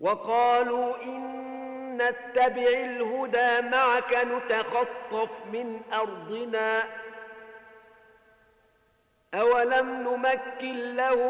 وقالوا إن نتبع الهدى معك نتخطف من أرضنا أولم نمكن له